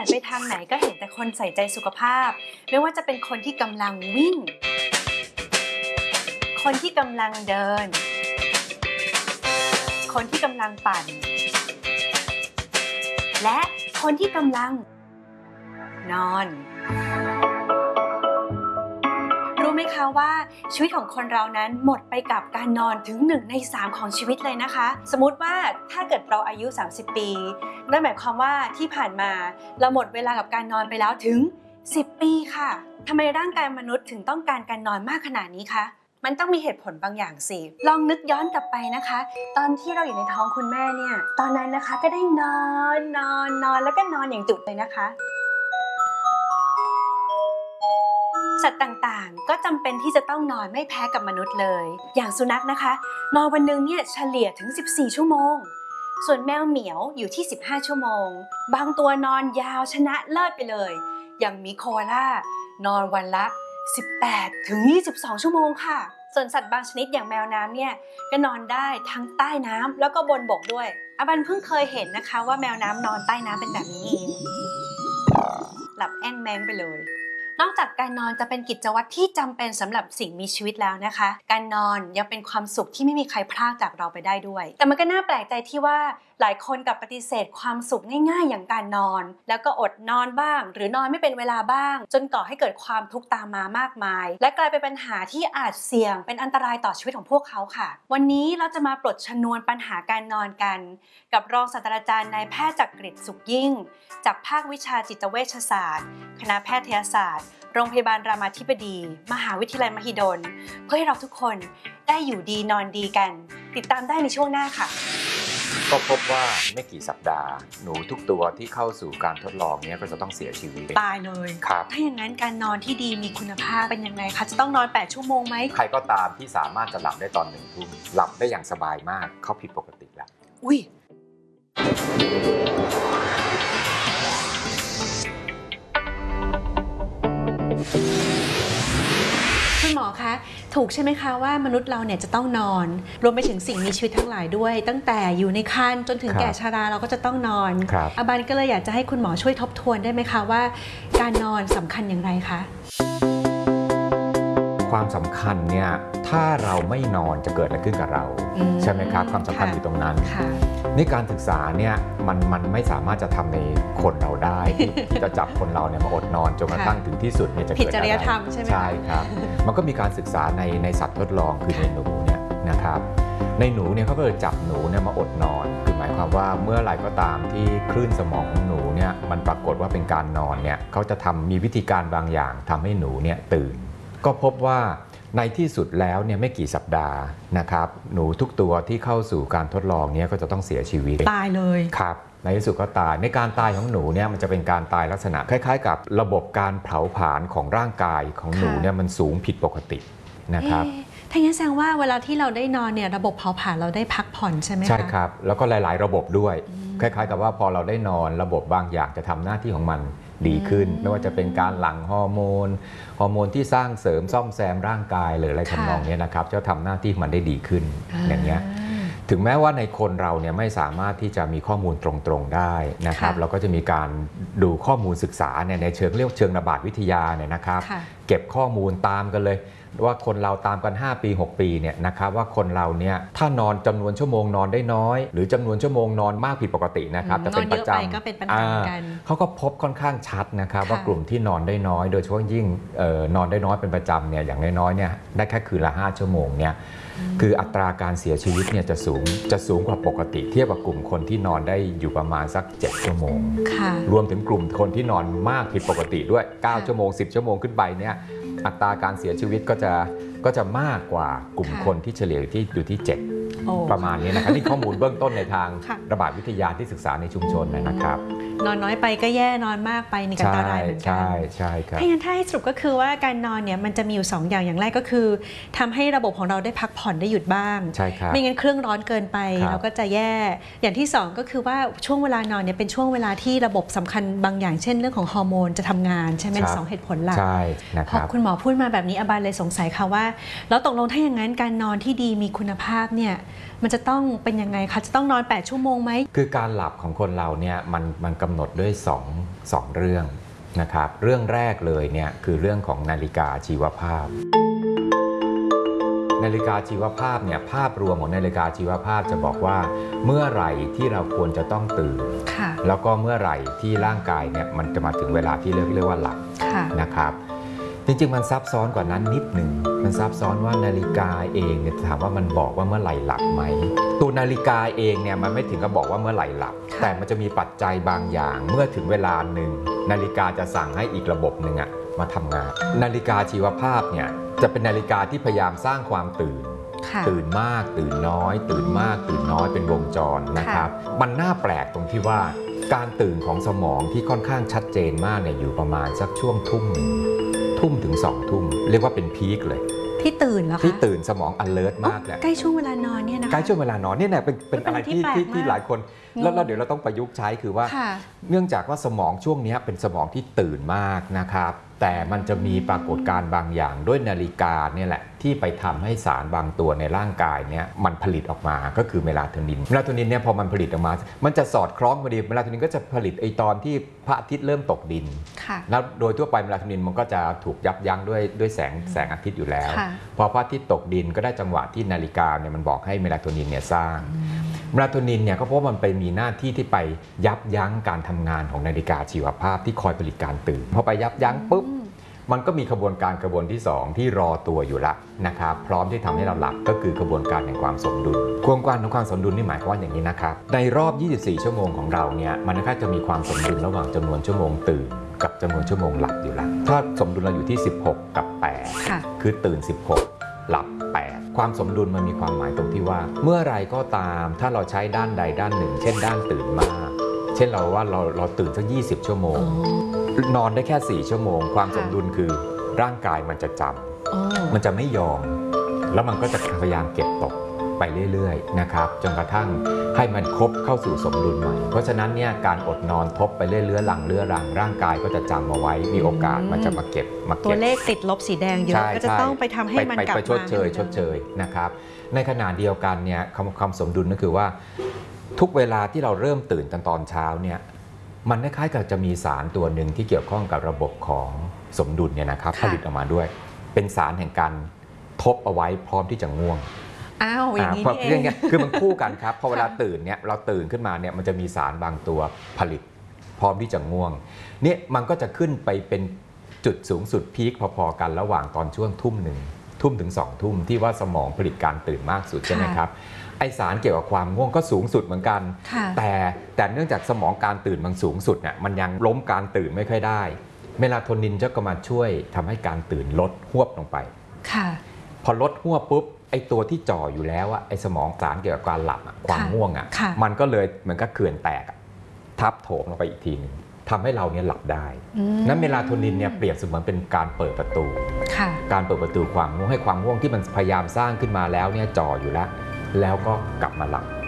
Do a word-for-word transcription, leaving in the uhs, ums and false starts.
ไปทางไหนก็เห็นแต่คนใส่ใจสุขภาพไม่ว่าจะเป็นคนที่กำลังวิ่งคนที่กำลังเดินคนที่กำลังปั่นและคนที่กำลังนอนรู้ไหมคะว่าชีวิตของคนเรานั้นหมดไปกับการนอนถึงหนึ่งในสามของชีวิตเลยนะคะสมมุติว่าถ้าเกิดเราอายุสามสิบปีนั่นหมายความว่าที่ผ่านมาเราหมดเวลากับการนอนไปแล้วถึงสิบปีค่ะทำไมร่างกายมนุษย์ถึงต้องการการนอนมากขนาดนี้คะมันต้องมีเหตุผลบางอย่างสิลองนึกย้อนกลับไปนะคะตอนที่เราอยู่ในท้องคุณแม่เนี่ยตอนนั้นนะคะก็ได้นอนนอนนอนแล้วก็นอนอย่างจุเลยนะคะสัตว์ต่างๆก็จำเป็นที่จะต้องนอนไม่แพ้กับมนุษย์เลยอย่างสุนัขนะคะนอนวันนึงเนี่ยเฉลี่ยถึงสิบสี่ชั่วโมงส่วนแมวเหมียวอยู่ที่สิบห้าชั่วโมงบางตัวนอนยาวชนะเลิศไปเลยอย่างมีโคอาล่านอนวันละสิบแปดถึงยี่สิบสองชั่วโมงค่ะส่วนสัตว์บางชนิดอย่างแมวน้ำเนี่ยก็นอนได้ทั้งใต้น้ำแล้วก็บนบกด้วยอบันเพิ่งเคยเห็นนะคะว่าแมวน้ำนอนใต้น้ำเป็นแบบนี้เองหลับแอ้งแมงไปเลยนอกจากการนอนจะเป็นกิจวัตรที่จำเป็นสำหรับสิ่งมีชีวิตแล้วนะคะการนอนยังเป็นความสุขที่ไม่มีใครพรากจากเราไปได้ด้วยแต่มันก็น่าแปลกใจที่ว่าหลายคนกลับปฏิเสธความสุขง่ายๆอย่างการนอนแล้วก็อดนอนบ้างหรือนอนไม่เป็นเวลาบ้างจนก่อให้เกิดความทุกข์ตามมามากมายและกลายเป็นปัญหาที่อาจเสี่ยงเป็นอันตรายต่อชีวิตของพวกเขาค่ะวันนี้เราจะมาปลดชนวนปัญหาการนอนกันกับรองศาสตราจารย์นายแพทย์จักริดสุขยิ่งจากภาควิชาจิตเวชศาสตร์คณะแพทยศาสตร์โรงพยาบาลรามาธิบดีมหาวิทยาลัยมหิดลเพื่อให้เราทุกคนได้อยู่ดีนอนดีกันติดตามได้ในช่วงหน้าค่ะก็พบว่าไม่กี่สัปดาห์หนูทุกตัวที่เข้าสู่การทดลองนี้ก็จะต้องเสียชีวิตตายเลยครับถ้าอย่างนั้นการนอนที่ดีมีคุณภาพเป็นยังไงคะจะต้องนอนแปดชั่วโมงไหมใครก็ตามที่สามารถจะหลับได้ตอนหนึ่งทุ่มหลับได้อย่างสบายมากเขาผิดปกติแล้วอุ้ยคุณหมอคะถูกใช่ไหมคะว่ามนุษย์เราเนี่ยจะต้องนอนรวมไปถึงสิ่งมีชีวิตทั้งหลายด้วยตั้งแต่อยู่ในครรภ์จนถึงแก่ชราเราก็จะต้องนอนอาบันก็เลยอยากจะให้คุณหมอช่วยทบทวนได้ไหมคะว่าการนอนสำคัญอย่างไรคะความสำคัญเนี่ยถ้าเราไม่นอนจะเกิดอะไรขึ้นกับเราใช่ไหมครับความสำคัญอยู่ตรงนั้นนี่การศึกษาเนี่ยมันมันไม่สามารถจะทำในคนเราได้ที่จะจับคนเราเนี่ยมาอดนอนจนกระทั่งถึงที่สุดเนี่ยจะเกิดอะไรผิดจริยธรรมใช่ไหมใช่ครับมันก็มีการศึกษาในในสัตว์ทดลองคือในหนูเนี่ยนะครับในหนูเนี่ยเขาก็เลยจับหนูเนี่ยมาอดนอนคือหมายความว่าเมื่อไหร่ก็ตามที่คลื่นสมองของหนูเนี่ยมันปรากฏว่าเป็นการนอนเนี่ยเขาจะทำมีวิธีการบางอย่างทำให้หนูเนี่ยตื่นก็พบว่าในที่สุดแล้วเนี่ยไม่กี่สัปดาห์นะครับหนูทุกตัวที่เข้าสู่การทดลองเนี่ยก็จะต้องเสียชีวิตตายเลยครับในที่สุดก็ตายในการตายของหนูเนี่ยมันจะเป็นการตายลักษณะคล้ายๆกับระบบการเผาผลาญของร่างกายของหนูเนี่ยมันสูงผิดปกตินะครับถ้างั้นแสดงว่าเวลาที่เราได้นอนเนี่ยระบบเผาผลาญเราได้พักผ่อนใช่ไหมคะใช่ครับแล้วก็หลายๆระบบด้วยคล้ายๆกับว่าพอเราได้นอนระบบบางอย่างจะทำหน้าที่ของมันดีขึ้นไม่ว่าจะเป็นการหลั่งฮอร์โมนฮอร์โมนที่สร้างเสริมซ่อมแซมร่างกายหรืออะไรทำนองนี้นะครับจะทำหน้าที่มันได้ดีขึ้นอย่างเงี้ยถึงแม้ว่าในคนเราเนี่ยไม่สามารถที่จะมีข้อมูลตรงๆได้นะครับเราก็จะมีการดูข้อมูลศึกษาเนี่ยในเชิงเรียกเชิงระบาดวิทยาเนี่ยนะครับเก็บข้อมูลตามกันเลยว่าคนเราตามกันห้าปีหกปีเนี่ยนะครับว่าคนเราเนี่ยถ้านอนจำนวนชั่วโมงนอนได้น้อยหรือจำนวนชั่วโมงนอนมากผิดปกตินะครับแต่เป็นประจำก็เป็นปัญหากันเขาก็พบค่อนข้างชัดนะครับว่ากลุ่มที่นอนได้น้อยโดยเฉพาะยิ่งนอนได้น้อยเป็นประจำเนี่ยอย่างน้อยๆเนี่ยได้แค่คืนละห้าชั่วโมงเนี่ยคืออัตราการเสียชีวิตเนี่ยจะสูงจะสูงกว่าปกติเทียบกับกลุ่มคนที่นอนได้อยู่ประมาณสักเจ็ดชั่วโมงรวมถึงกลุ่มคนที่นอนมากผิดปกติด้วยเก้าชั่วโมงสิบชั่วโมงขึ้นไปเนี่ยอัตราการเสียชีวิตก็จะก็จะมากกว่ากลุ่มคนที่เฉลี่ยที่อยู่ที่เจ็ดประมาณนี้นะครับนี่ข้อมูลเบื้องต้นในทางระบาดวิทยาที่ศึกษาในชุมชนนะครับนอนน้อยไปก็แย่นอนมากไปนี่ก็อันตรายเหมือนกันใช่ใช่ครับถ้าอย่างถ้าให้สรุปก็คือว่าการนอนเนี่ยมันจะมีอยู่สองอย่างอย่างแรกก็คือทำให้ระบบของเราได้พักผ่อนได้หยุดบ้างใช่ครับไม่งั้นเครื่องร้อนเกินไปเราก็จะแย่อย่างที่สองก็คือว่าช่วงเวลานอนเนี่ยเป็นช่วงเวลาที่ระบบสำคัญบางอย่างเช่นเรื่องของฮอร์โมนจะทำงานใช่ไหมสองเหตุผลหลักใช่นะครับคุณหมอพูดมาแบบนี้อบานเลยสงสัยค่ะว่าแล้วตกลงถ้าอย่างนั้นการนอนที่ดีมีคุณภาพเนี่ยมันจะต้องเป็นยังไงคะจะต้องนอนแปดชั่วโมงไหมคือการหลับของคนเราเนี่ยมันมันกำหนดด้วยสองสองเรื่องนะครับเรื่องแรกเลยเนี่ยคือเรื่องของนาฬิกาชีวภาพนาฬิกาชีวภาพเนี่ยภาพรวมของนาฬิกาชีวภาพจะบอกว่าเมื่อไหร่ที่เราควรจะต้องตื่นแล้วก็เมื่อไหร่ที่ร่างกายเนี่ยมันจะมาถึงเวลาที่เรียกเรียกว่าหลับนะครับจริงๆมันซับซ้อนกว่านั้นนิดหนึ่งมันซับซ้อนว่านาฬิกาเองเนี่ยถามว่ามันบอกว่าเมื่อไหร่หลับไหมตัวนาฬิกาเองเนี่ยมันไม่ถึงกับบอกว่าเมื่อไหร่หลับแต่มันจะมีปัจจัยบางอย่างเมื่อถึงเวลาหนึ่งนาฬิกาจะสั่งให้อีกระบบหนึ่งอะมาทำงานนาฬิกาชีวภาพเนี่ยจะเป็นนาฬิกาที่พยายามสร้างความตื่นตื่นมากตื่นน้อยตื่นมากตื่นน้อยเป็นวงจรนะครับมันน่าแปลกตรงที่ว่าการตื่นของสมองที่ค่อนข้างชัดเจนมากเนี่ยอยู่ประมาณสักช่วงทุ่มหนึ่งทุ่มถึงสองทุ่มเรียกว่าเป็นพีคเลยที่ตื่นเหรอคะที่ตื่นสมอง alert มากแหละใกล้ช่วงเวลานอนเนี่ยนะคะใกล้ช่วงเวลานอนเนี่ยเป็นเป็นอะไรที่ที่ที่หลายคนแล้วเราเดี๋ยวเราต้องประยุกต์ใช้คือว่าเนื่องจากว่าสมองช่วงนี้เป็นสมองที่ตื่นมากนะครับแต่มันจะมีปรากฏการณ์บางอย่างด้วยนาฬิกาเนี่ยแหละที่ไปทำให้สารบางตัวในร่างกายเนี่ยมันผลิตออกมาก็คือเมลาโทนินเมลาโทนินเนี่ยพอมันผลิตออกมามันจะสอดคล้องพอดีเมลาโทนินก็จะผลิตไอตอนที่พระอาทิตย์เริ่มตกดินแล้วโดยทั่วไปเมลาโทนินมันก็จะถูกยับยั้งด้วยด้วยแสงแสงอาทิตย์อยู่แล้วพอพระอาทิตย์ตกดินก็ได้จังหวะที่นาฬิกาเนี่ยมันบอกให้เมลาโทนินเนี่ยสร้างเมลาโทนินเนี่ยก็เพราะมันไปมีหน้าที่ที่ไปยับยั้งการทำงานของนาฬิกาชีวภาพที่คอยผลิตการตื่นพอไปยับยั้งปุ๊บมันก็มีขบวนการกระบวนที่สองที่รอตัวอยู่ละนะครับพร้อมที่ทำให้เราหลับก็คือกระบวนการแห่งความสมดุลกระบวนการของความสมดุลนี่หมายความว่าอย่างนี้นะครับในรอบยี่สิบสี่ชั่วโมงของเราเนี่ยมันก็จะมีความสมดุลระหว่างจำนวนชั่วโมงตื่นกับจำนวนชั่วโมงหลับอยู่ละถ้าสมดุลเราอยู่ที่สิบหกกับแปดคือตื่นสิบหกหลับแปดความสมดุลมันมีความหมายตรงที่ว่าเมื่อไรก็ตามถ้าเราใช้ด้านใดด้านหนึ่งเช่นด้านตื่นมากเช่นเราว่าเราเราตื่นสักยี่สิบชั่วโมงนอนได้แค่สี่ชั่วโมงความสมดุลคือร่างกายมันจะจำมันจะไม่ยอมแล้วมันก็จะพยายามเก็บตกไปเรื่อยๆนะครับจนกระทั่งให้มันครบเข้าสู่สมดุลใหม่เพราะฉะนั้นเนี่ยการอดนอนทบไปเรื่อยๆหลังเรื่อรังร่างกายก็จะจำเอาไว้มีโอกาสมันจะมาเก็บมาเก็บตัวเลขติดลบสีแดงเยอะก็จะต้องไปทำให้มันกลับมาไปชดเชยชดเชยนะครับในขณะเดียวกันเนี่ยความสมดุลก็คือว่าทุกเวลาที่เราเริ่มตื่นตอนตอนเช้าเนี่ยมันคล้ายๆกับจะมีสารตัวหนึ่งที่เกี่ยวข้องกับระบบของสมดุลเนี่ยนะครับผลิตออกมาด้วยเป็นสารแห่งการทบเอาไว้พร้อมที่จะง่วงอ้าวอย่างนี้เองคือมันคู่กันครับพอเวลาตื่นเนี่ยเราตื่นขึ้นมาเนี่ยมันจะมีสารบางตัวผลิตพร้อมที่จะง่วงเนี่ยมันก็จะขึ้นไปเป็นจุดสูงสุดพีคพอๆกันระหว่างตอนช่วงทุ่มหนึ่งทุ่มถึงสองทุ่มที่ว่าสมองผลิตการตื่นมากสุดใช่ไหมครับไอสารเกี่ยวกับความง่วงก็สูงสุดเหมือนกันแต่แต่เนื่องจากสมองการตื่นมันสูงสุดเนี่ยมันยังล้มการตื่นไม่ค่อยได้เมลาโทนินจะก็มาช่วยทำให้การตื่นลดหวบลงไปพอลดหวบปุ๊บไอตัวที่จ่ออยู่แล้วอะไอสมองสารเกี่ยวกับการหลับความง่วงอะมันก็เลยเหมือนกับเขื่อนแตกทับโถมลงไปอีกทีนึงทำให้เราเนี่ยหลับได้นั้นเมลาโทนินเนี่ยเปรียบเสมือนเป็นการเปิดประตูการเปิดประตูความง่วงให้ความง่วงที่มันพยายามสร้างขึ้นมาแล้วเนี่ยจ่ออยู่แล้วแล้วก็กลับมาหลับ